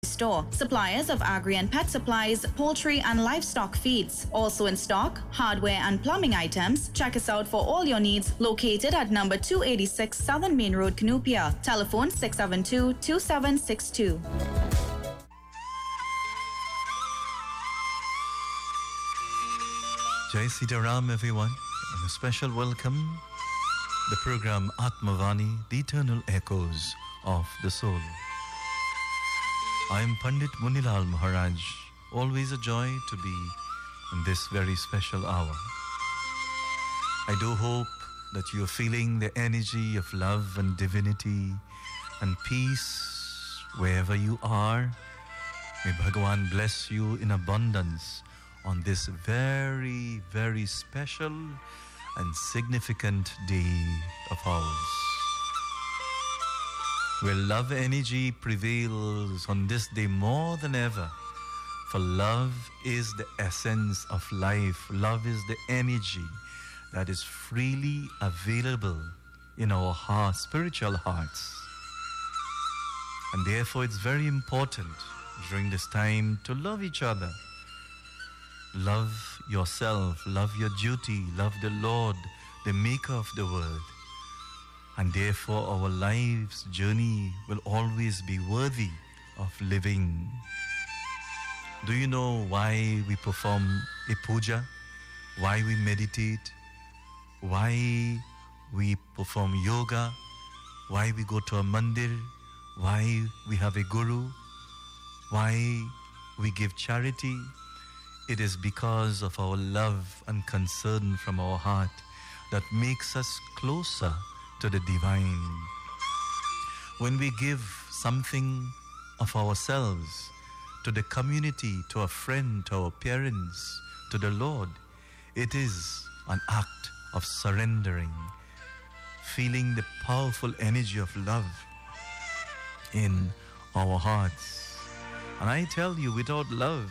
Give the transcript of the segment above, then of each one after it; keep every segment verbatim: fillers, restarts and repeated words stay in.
Store, suppliers of agri and pet supplies, poultry and livestock feeds. Also in stock, hardware and plumbing items. Check us out for all your needs. Located at number two eighty-six Southern Main Road, Canoopia. Telephone six seven two, two seven six two. Jai Sitaram, everyone, and a special welcome. The program Atmavani, the eternal echoes of the soul. I am Pandit Munilal Maharaj, always a joy to be in this very special hour. I do hope that you are feeling the energy of love and divinity and peace wherever you are. May Bhagavan bless you in abundance on this very, very special and significant day of ours, where love energy prevails on this day more than ever. For love is the essence of life. Love is the energy that is freely available in our heart, spiritual hearts. And therefore it's very important during this time to love each other. Love yourself, love your duty, love the Lord, the maker of the world. And therefore our life's journey will always be worthy of living. Do you know why we perform a puja? Why we meditate? Why we perform yoga? Why we go to a mandir? Why we have a guru? Why we give charity? It is because of our love and concern from our heart that makes us closer to the divine. When we give something of ourselves to the community, to a friend, to our parents, to the Lord, it is an act of surrendering, feeling the powerful energy of love in our hearts. And I tell you, without love,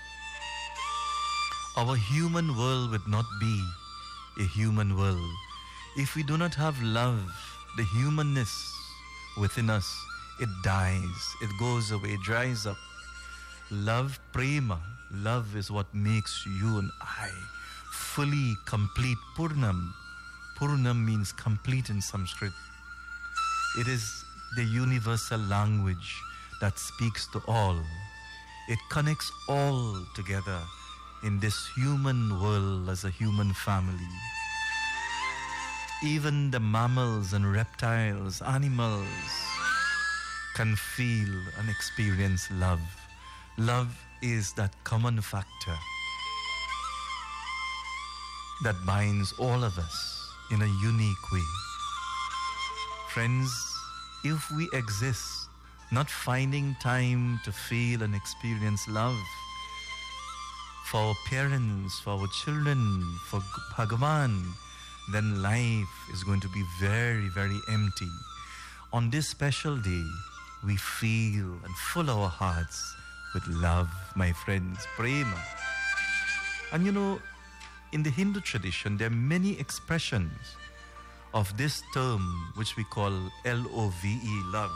our human world would not be a human world. If we do not have love, the humanness within us, it dies, it goes away, it dries up. Love, prema, love is what makes you and I fully complete. Purnam. Purnam means complete in Sanskrit. It is the universal language that speaks to all. It connects all together in this human world as a human family. Even the mammals and reptiles, animals can feel and experience love. Love is that common factor that binds all of us in a unique way. Friends, if we exist not finding time to feel and experience love for our parents, for our children, for Bhagavan, then life is going to be very, very empty. On this special day, we feel and fill our hearts with love, my friends, prema. And you know, in the Hindu tradition, there are many expressions of this term, which we call L O V E, love.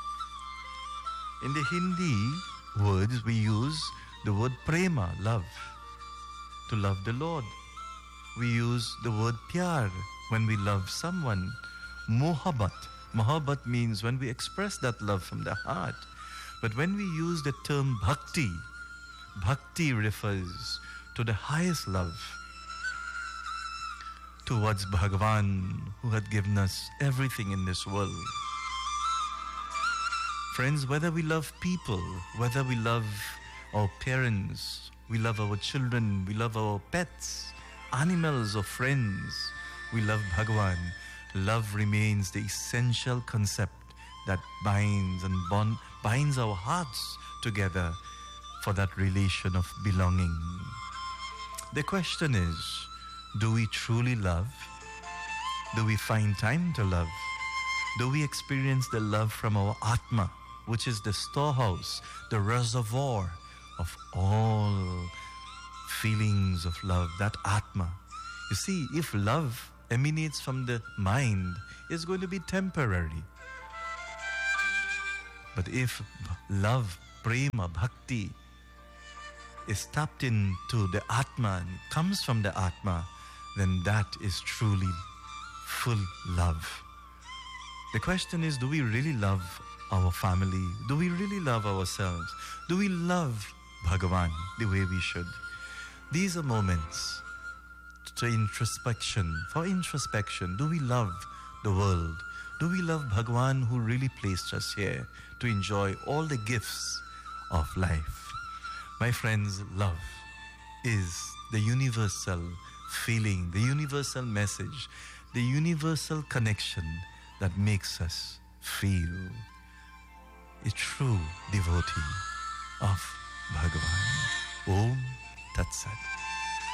In the Hindi words, we use the word prema, love, to love the Lord. We use the word pyar when we love someone. Mohabbat. Mohabbat means when we express that love from the heart. But when we use the term bhakti, bhakti refers to the highest love towards Bhagavan, who had given us everything in this world. Friends, whether we love people, whether we love our parents, we love our children, we love our pets, animals or friends, we love Bhagavan, love remains the essential concept that binds and bond, binds our hearts together for that relation of belonging. The question is, do we truly love? Do we find time to love? Do we experience the love from our Atma, which is the storehouse, the reservoir of all feelings of love, that Atma? You see, if love emanates from the mind, it's going to be temporary. But if love prema, bhakti is tapped into the Atma and comes from the Atma, then that is truly full love. The question is, do we really love our family? Do we really love ourselves? Do we love Bhagavan the way we should? These are moments to introspection. For introspection, do we love the world? Do we love Bhagavan who really placed us here to enjoy all the gifts of life? My friends, love is the universal feeling, the universal message, the universal connection that makes us feel a true devotee of Bhagavan. Om Tat Sat.